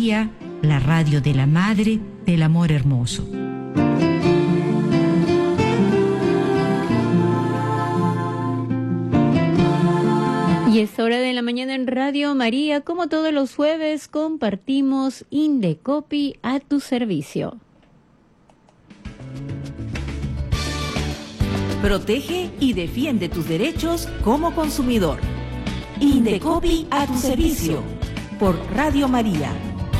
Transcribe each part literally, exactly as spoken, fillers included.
María, la radio de la Madre del Amor Hermoso. Y es hora de la mañana en Radio María. Como todos los jueves, compartimos Indecopi a tu servicio. Protege y defiende tus derechos como consumidor. Indecopi a tu servicio. Por Radio María.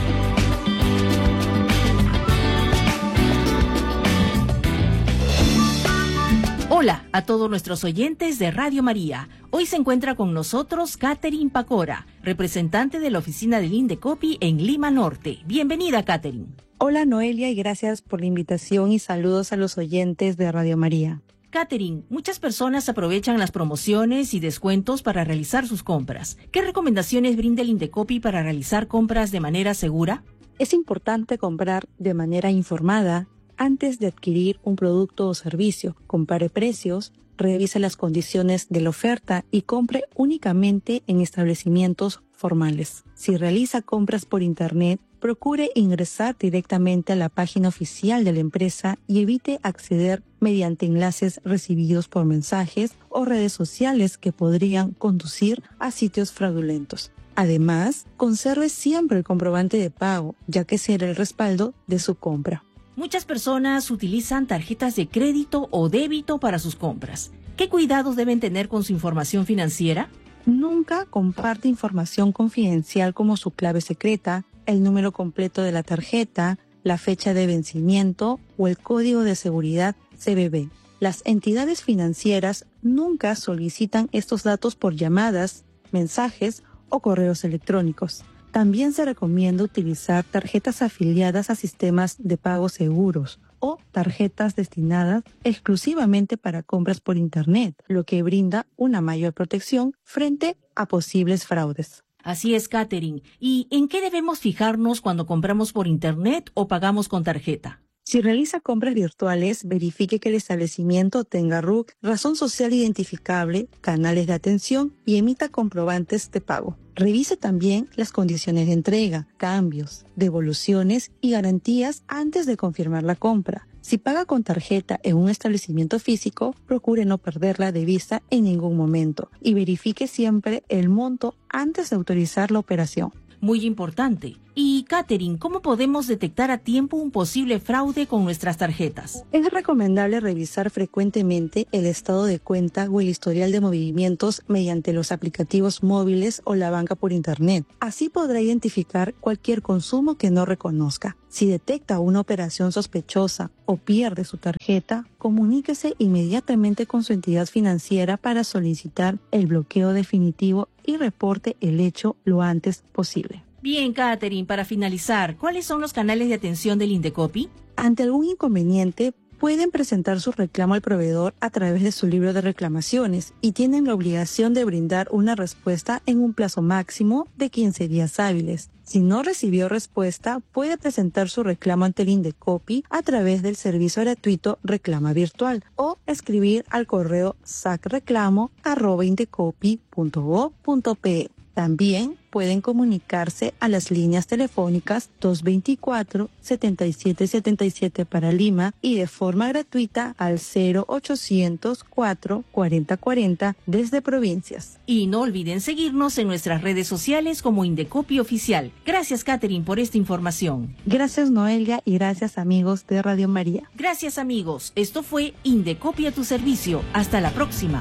Hola a todos nuestros oyentes de Radio María. Hoy se encuentra con nosotros Catherine Pacora, representante de la oficina del Indecopi en Lima Norte. Bienvenida, Catherine. Hola, Noelia, y gracias por la invitación y saludos a los oyentes de Radio María. Catherine, muchas personas aprovechan las promociones y descuentos para realizar sus compras. ¿Qué recomendaciones brinda el Indecopi para realizar compras de manera segura? Es importante comprar de manera informada antes de adquirir un producto o servicio. Compare precios, revise las condiciones de la oferta y compre únicamente en establecimientos formales. Si realiza compras por Internet, procure ingresar directamente a la página oficial de la empresa y evite acceder mediante enlaces recibidos por mensajes o redes sociales que podrían conducir a sitios fraudulentos. Además, conserve siempre el comprobante de pago, ya que será el respaldo de su compra. Muchas personas utilizan tarjetas de crédito o débito para sus compras. ¿Qué cuidados deben tener con su información financiera? Nunca comparte información confidencial como su clave secreta, el número completo de la tarjeta, la fecha de vencimiento o el código de seguridad C V V. Las entidades financieras nunca solicitan estos datos por llamadas, mensajes o correos electrónicos. También se recomienda utilizar tarjetas afiliadas a sistemas de pago seguros o tarjetas destinadas exclusivamente para compras por Internet, lo que brinda una mayor protección frente a posibles fraudes. Así es, Catherine. ¿Y en qué debemos fijarnos cuando compramos por Internet o pagamos con tarjeta? Si realiza compras virtuales, verifique que el establecimiento tenga R U C, razón social identificable, canales de atención y emita comprobantes de pago. Revise también las condiciones de entrega, cambios, devoluciones y garantías antes de confirmar la compra. Si paga con tarjeta en un establecimiento físico, procure no perderla de vista en ningún momento y verifique siempre el monto antes de autorizar la operación. Muy importante. Y, Catherine, ¿cómo podemos detectar a tiempo un posible fraude con nuestras tarjetas? Es recomendable revisar frecuentemente el estado de cuenta o el historial de movimientos mediante los aplicativos móviles o la banca por Internet. Así podrá identificar cualquier consumo que no reconozca. Si detecta una operación sospechosa o pierde su tarjeta, comuníquese inmediatamente con su entidad financiera para solicitar el bloqueo definitivo y reporte el hecho lo antes posible. Bien, Catherine, para finalizar, ¿cuáles son los canales de atención del Indecopi? Ante algún inconveniente, pueden presentar su reclamo al proveedor a través de su libro de reclamaciones y tienen la obligación de brindar una respuesta en un plazo máximo de quince días hábiles. Si no recibió respuesta, puede presentar su reclamo ante el Indecopi a través del servicio gratuito Reclama Virtual o escribir al correo sacreclamo arroba indecopi punto gob punto pe. También pueden comunicarse a las líneas telefónicas dos veinticuatro, setenta y siete setenta y siete para Lima y de forma gratuita al cero ochocientos, cuatro cuarenta cuarenta desde provincias. Y no olviden seguirnos en nuestras redes sociales como Indecopi Oficial. Gracias, Catherine, por esta información. Gracias, Noelia, y gracias, amigos de Radio María. Gracias, amigos. Esto fue Indecopi a tu servicio. Hasta la próxima.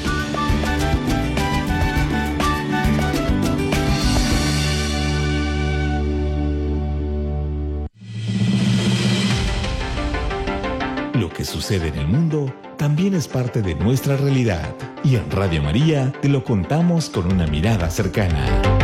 Lo que sucede en el mundo también es parte de nuestra realidad. Y en Radio María te lo contamos con una mirada cercana.